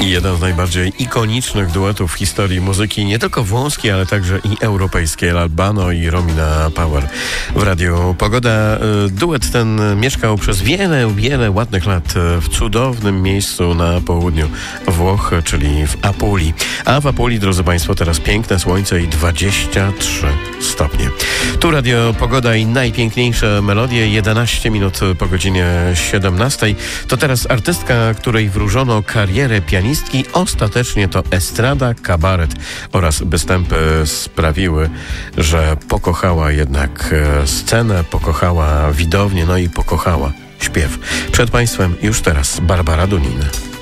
Jeden z najbardziej ikonicznych duetów w historii muzyki, nie tylko włoskiej, ale także i europejskiej. Albano i Romina Power w Radiu Pogoda. Duet ten mieszkał przez wiele ładnych lat w cudownym miejscu na południu Włoch, czyli w Apulii. A w Apulii, drodzy Państwo, teraz piękne słońce i 23 stopnie. Tu Radio Pogoda i najpiękniejsze melodie. 11 minut po godzinie 17. To teraz artystka, której wróżono karierę pianistki. Ostatecznie to estrada, kabaret oraz występy sprawiły, że pokochała jednak scenę, pokochała widownię, no i pokochała śpiew. Przed Państwem już teraz Barbara Dunin.